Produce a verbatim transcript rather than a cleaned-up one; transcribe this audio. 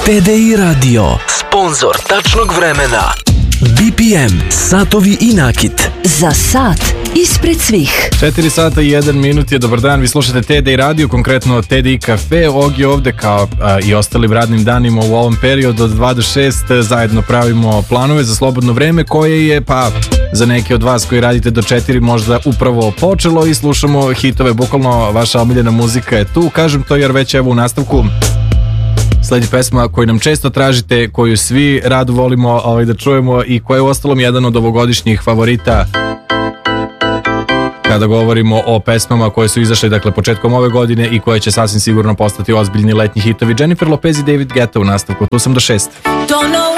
T D I Radio, sponzor tačnog vremena. B P M, satovi i nakit. Za sat ispred svih. četiri sata i jedan minut je, dobar dan, vi slušate T D I Radio, konkretno T D I Cafe. Og je ovde kao a, i ostalim radnim danima u ovom periodu od dva do šest. Zajedno pravimo planove za slobodno vreme koje je, pa za neke od vas koji radite do četiri možda upravo počelo i slušamo hitove, bukvalno vaša omiljena muzika je tu. Kažem to jer već evo u nastavku sledi pesma koju nam često tražite, koju svi rado volimo ovaj, da čujemo i koja je uostalom jedan od ovogodišnjih favorita kada govorimo o pesmama koje su izašle dakle početkom ove godine i koje će sasvim sigurno postati ozbiljni letnji hitovi. Jennifer Lopez i David Guetta u nastavku, tu sam do šest. Don't know